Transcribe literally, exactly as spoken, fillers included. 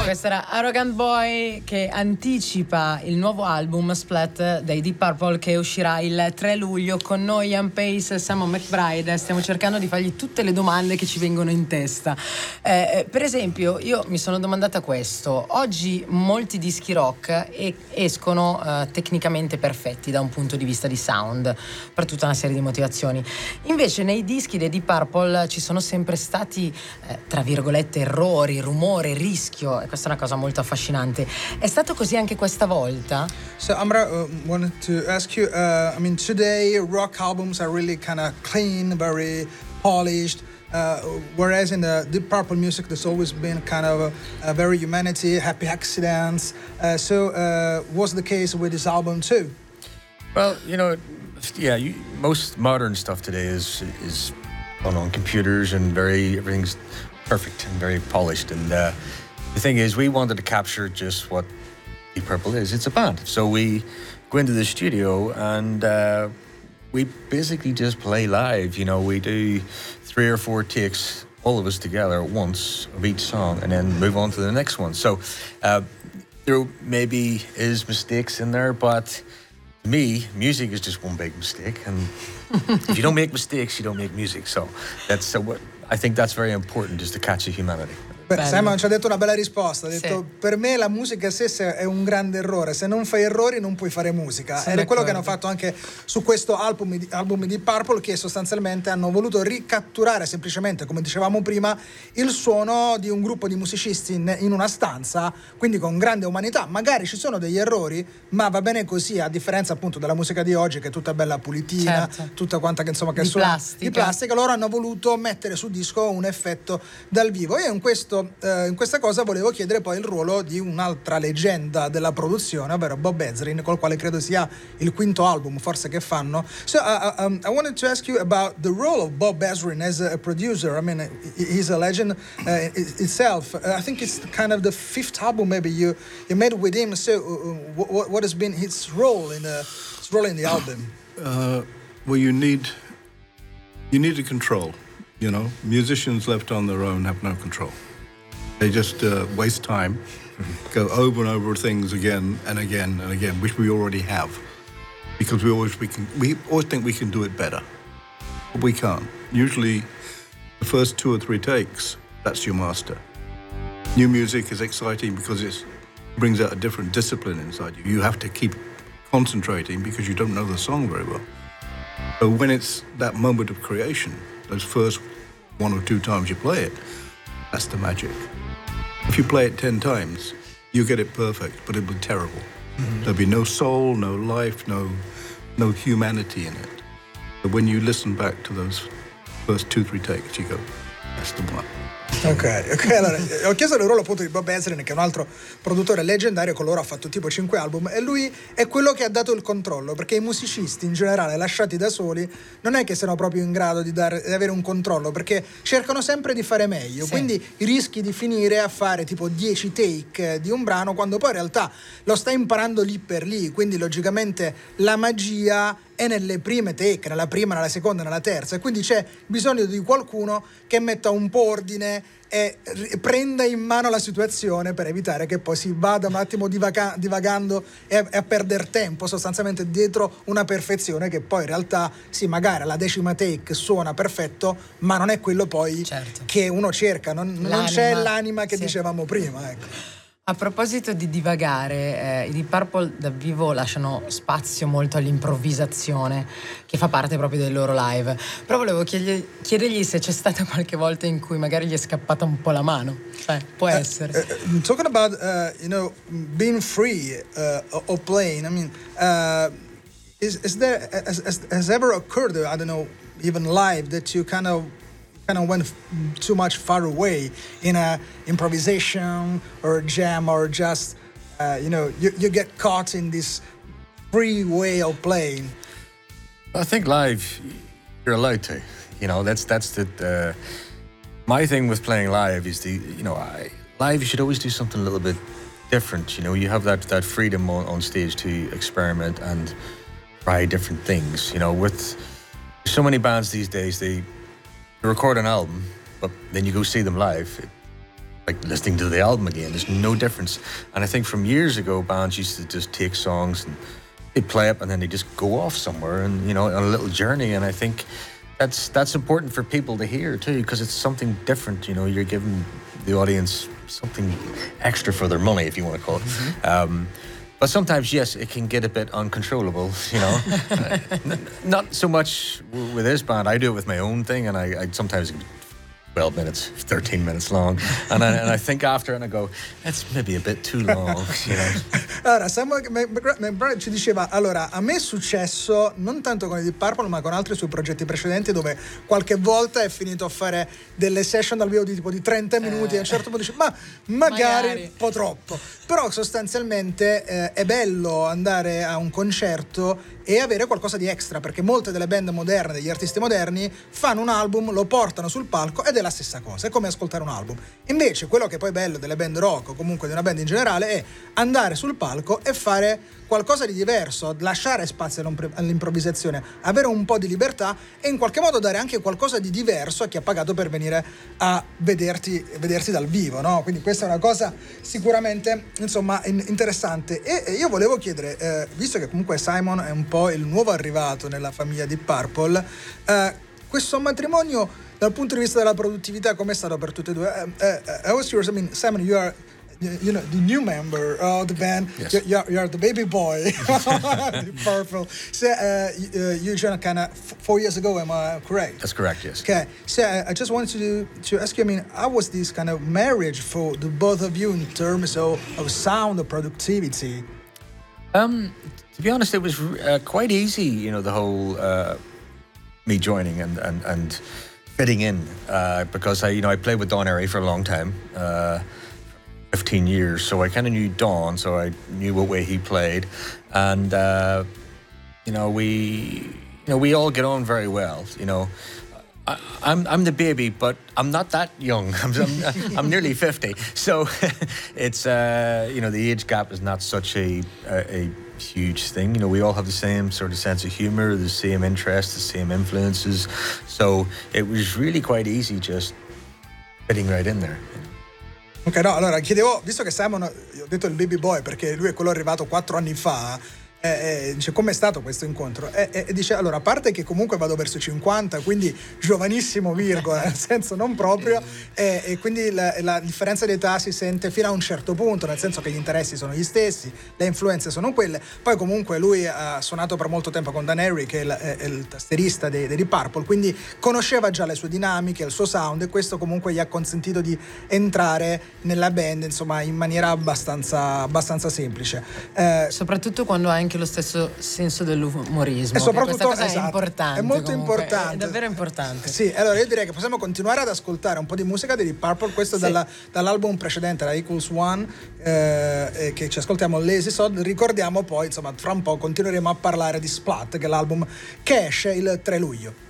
Questo era Arrogant Boy, che anticipa il nuovo album Splat dei Deep Purple, che uscirà il tre luglio. Con noi Ian Pace e Simon McBride stiamo cercando di fargli tutte le domande che ci vengono in testa. Eh, per esempio, io mi sono domandata questo: oggi molti dischi rock e- escono eh, tecnicamente perfetti da un punto di vista di sound, per tutta una serie di motivazioni. Invece nei dischi dei Deep Purple ci sono sempre stati eh, tra virgolette errori, rumore, rischio, e questa è una cosa molto affascinante. È stato così anche questa volta? So Amra, uh, wanted to ask you, uh, I mean, today rock albums are really kind of clean, very polished, uh, whereas in the Deep Purple music there's always been kind of a, a very humanity, happy accidents. Uh, so uh, was the case with this album too? Well, you know, yeah, you, most modern stuff today is is done on computers and very everything's perfect and very polished. And uh, the thing is, we wanted to capture just what Deep Purple is. It's a band. So we go into the studio and uh, we basically just play live. You know, we do three or four takes, all of us together at once of each song, and then move on to the next one. So uh, there maybe is mistakes in there, but to me, music is just one big mistake. And if you don't make mistakes, you don't make music. So that's uh, what I think that's very important, is to catch the humanity. Beh, Simon ci ha detto una bella risposta, ha detto: sì. Per me la musica stessa è un grande errore, se non fai errori non puoi fare musica. Sono ed è quello d'accordo. che hanno fatto anche su questo album, album di Purple, che sostanzialmente hanno voluto ricatturare semplicemente, come dicevamo prima, il suono di un gruppo di musicisti in, in una stanza, quindi con grande umanità. Magari ci sono degli errori, ma va bene così, a differenza appunto della musica di oggi, che è tutta bella pulitina, Certo. tutta quanta che insomma che Di suona plastica. di plastica. Loro hanno voluto mettere su disco un effetto dal vivo. Io in questo eh, in questa cosa volevo chiedere poi il ruolo di un'altra leggenda della produzione, ovvero Bob Ezrin, col quale credo sia il quinto album forse che fanno. So uh, um, I wanted to ask you about the role of Bob Ezrin as a producer. I mean, he's a legend uh, itself. Uh, I think it's kind of the fifth album maybe you you made with him. So uh, what, what has been his role in the his role in the album? Uh, well, you need you need a control. You know, musicians left on their own have no control. They just uh, waste time, go over and over things again and again and again, which we already have, because we always we can we always think we can do it better, but we can't. Usually, the first two or three takes, that's your master. New music is exciting because it brings out a different discipline inside you. You have to keep concentrating because you don't know the song very well. So when it's that moment of creation, those first one or two times you play it, that's the magic. If you play it ten times, you get it perfect, but it'll be terrible. Mm-hmm. There'll be no soul, no life, no no humanity in it. But when you listen back to those first two, three takes, you go, that's the one. Ok, ok, allora ho chiesto il ruolo appunto di Bob Ezrin, che è un altro produttore leggendario, con loro ha fatto tipo cinque album, e lui è quello che ha dato il controllo, perché i musicisti in generale lasciati da soli non è che siano proprio in grado di, dare, di avere un controllo, perché cercano sempre di fare meglio, sì. Quindi rischi di finire a fare tipo dieci take di un brano quando poi in realtà lo stai imparando lì per lì, quindi logicamente la magia è nelle prime take, nella prima, nella seconda, nella terza, e quindi c'è bisogno di qualcuno che metta un po' ordine e prenda in mano la situazione per evitare che poi si vada un attimo divaga- divagando e a, e a perdere tempo sostanzialmente dietro una perfezione che poi in realtà sì, magari alla decima take suona perfetto, ma non è quello poi Certo. che uno cerca, non, non c'è l'anima che sì. dicevamo prima, ecco. A proposito di divagare, eh, i Deep Purple dal vivo lasciano spazio molto all'improvvisazione, che fa parte proprio del loro live. Però volevo chiedergli, chiedergli se c'è stata qualche volta in cui magari gli è scappata un po' la mano. Cioè, può essere. Uh, uh, talking about, uh, you know, being free uh, of playing, I mean, uh, is, is there, has, has, has ever occurred, I don't know, even live, that you kind of kind of went too much far away in a improvisation or jam, or just uh, you know you, you get caught in this free way of playing? I think live, you're allowed to. You know, that's that's the. Uh, my thing with playing live is the, you know, I, live you should always do something a little bit different. You know, you have that that freedom on, on stage to experiment and try different things. You know, with so many bands these days, they record an album, but then you go see them live. It, like listening to the album again. There's no difference. And I think from years ago, bands used to just take songs and they play it and then they just go off somewhere and, you know, on a little journey. And I think that's that's important for people to hear too, because it's something different. You know, you're giving the audience something extra for their money, if you want to call it. Mm-hmm. Um, but sometimes, yes, it can get a bit uncontrollable, you know. uh, n- not so much w- with this band. I do it with my own thing, and I, I sometimes twelve minutes, thirteen minutes long. And I, and I think after it and I go, that's maybe a bit too long, you know. Allora, Samuel McBride ci diceva, allora, a me è successo non tanto con i Deep Purple, ma con altri suoi progetti precedenti, dove qualche volta è finito a fare delle session dal vivo di tipo di trenta minuti, eh. E a un certo punto dice, ma magari, magari. un po' troppo. Però sostanzialmente eh, è bello andare a un concerto e avere qualcosa di extra, perché molte delle band moderne, degli artisti moderni, fanno un album, lo portano sul palco ed è la stessa cosa, è come ascoltare un album. Invece quello che poi è bello delle band rock o comunque di una band in generale è andare sul palco e fare qualcosa di diverso, lasciare spazio all'improvvisazione, avere un po' di libertà e in qualche modo dare anche qualcosa di diverso a chi ha pagato per venire a vederti, vederti dal vivo, no? Quindi questa è una cosa sicuramente, insomma, interessante. E io volevo chiedere, eh, visto che comunque Simon è un po' il nuovo arrivato nella famiglia Deep Purple, eh, questo matrimonio dal punto di vista della produttività com'è stato per tutti e due? Uh, uh, I was curious, I mean, Simon, you are you know the new member of the band. Yes. You're, you're, you're the baby boy, the purple. So uh, you, you joined kind of f- four years ago. Am I correct? That's correct. Yes. Okay. So uh, I just wanted to to ask you. I mean, how was this kind of marriage for the both of you in terms of, of sound, of productivity? Um, to be honest, it was uh, quite easy. You know, the whole uh, me joining and and and fitting in uh, because I you know I played with Don Airey for a long time. Uh, fifteen years, so I kind of knew Don, so I knew what way he played, and uh, you know we, you know we all get on very well. You know, I, I'm I'm the baby, but I'm not that young. I'm I'm, I'm nearly fifty, so it's uh, you know the age gap is not such a, a a huge thing. You know, we all have the same sort of sense of humor, the same interests, the same influences, so it was really quite easy just fitting right in there. You know? Ok, no, allora chiedevo, visto che Simon, ho detto il baby boy perché lui è quello arrivato quattro anni fa, eh, eh, dice com'è stato questo incontro? E eh, eh, dice, allora, a parte che comunque vado verso i cinquanta, quindi giovanissimo virgola, nel senso non proprio, eh, e quindi la, la differenza di età si sente fino a un certo punto, nel senso che gli interessi sono gli stessi, le influenze sono quelle. Poi comunque lui ha suonato per molto tempo con Dan Airey, che è il, è il tastierista dei, dei Deep Purple, quindi conosceva già le sue dinamiche, il suo sound, e questo comunque gli ha consentito di entrare nella band, insomma, in maniera abbastanza, abbastanza semplice. Eh, soprattutto quando hai anche lo stesso senso dell'umorismo. E soprattutto, questa cosa esatto, è importante. È molto comunque, importante. È davvero importante. Sì, allora io direi che possiamo continuare ad ascoltare un po' di musica di Deep Purple, questo sì. dalla, dall'album precedente, la Equals One, eh, che ci ascoltiamo Lazy Sod. Ricordiamo poi, insomma, fra un po' continueremo a parlare di Splat, che è l'album che esce il tre luglio.